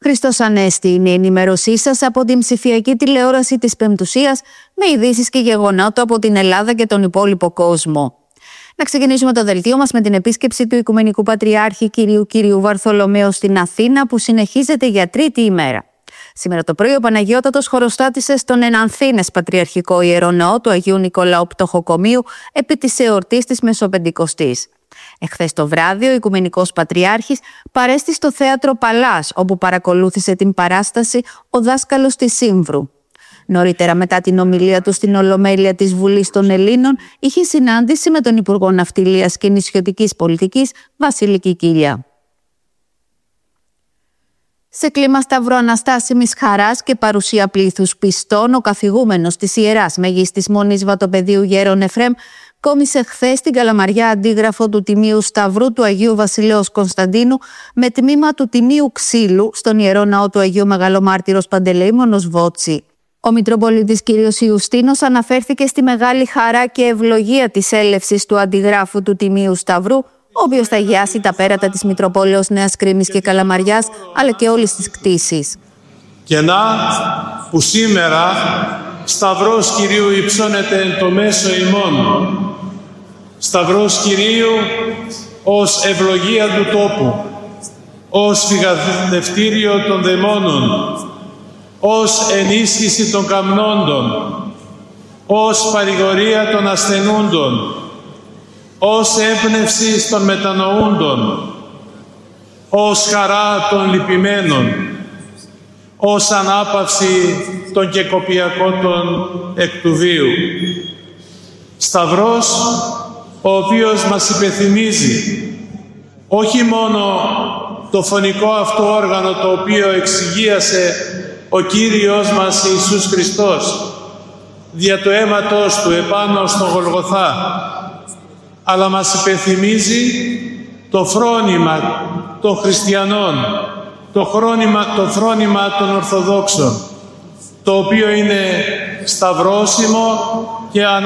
Χριστός Ανέστη είναι η ενημέρωσή σας από την ψηφιακή τηλεόραση της Πεμπτουσίας με ειδήσεις και γεγονότα από την Ελλάδα και τον υπόλοιπο κόσμο. Να ξεκινήσουμε το δελτίο μας με την επίσκεψη του Οικουμενικού Πατριάρχη Κυρίου Βαρθολομαίου στην Αθήνα, που συνεχίζεται για τρίτη ημέρα. Σήμερα το πρωί ο Παναγιώτατος χωροστάτησε στον ενανθήνες Πατριαρχικό Ιερό Ναό του Αγίου Νικολάου Πτωχοκομείου επί της εορτής της Μεσοπεντηκοστής. Εχθές το βράδυ ο Οικουμενικός Πατριάρχης παρέστη στο Θέατρο Παλάς, όπου παρακολούθησε την παράσταση «Ο δάσκαλος της Σύμβρου». Νωρίτερα, μετά την ομιλία του στην Ολομέλεια της Βουλής των Ελλήνων, είχε συνάντηση με τον Υπουργό Ναυτιλίας και Νησιωτικής Πολιτικής, Βασίλη Κικίλια. Σε κλίμα σταυροαναστάσιμης χαράς και παρουσία πλήθους πιστών, ο καθηγούμενος της Ιεράς Μεγίστης Μονής Βατοπεδίου Γέρον Εφρέμ κόμισε χθες στην Καλαμαριά αντίγραφο του Τιμίου Σταυρού του Αγίου Βασιλέως Κωνσταντίνου με τμήμα του Τιμίου Ξύλου στον Ιερό Ναό του Αγίου Μεγαλομάρτυρος Παντελεήμονος Βότσι. Ο Μητροπολίτης κ. Ιουστίνος αναφέρθηκε στη μεγάλη χαρά και ευλογία της έλευσης του αντιγράφου του Τιμίου Σταυρού, ο οποίος θα αγιάσει τα πέρατα της Μητροπόλεως Νέας Κρήμης και Καλαμαριάς, αλλά και όλης της κτήσης. Και να που σήμερα Σταυρός Κυρίου υψώνεται εν το μέσο ημών. Σταυρός Κυρίου ως ευλογία του τόπου, ως φυγαδευτήριο των δαιμόνων, ως ενίσχυση των καμνόντων, ως παρηγορία των ασθενούντων, ως έμπνευση των μετανοούντων, ως χαρά των λυπημένων, ως ανάπαυση των κεκοπιακότων εκ του βίου. Σταυρός, ο οποίος μας υπενθυμίζει όχι μόνο το φωνικό αυτό όργανο το οποίο εξηγίασε ο Κύριος μας Ιησούς Χριστός δια του αίματος του επάνω στον Γολγοθά, αλλά μας υπενθυμίζει το φρόνημα των χριστιανών, το φρόνημα των Ορθοδόξων, το οποίο είναι σταυρώσιμο και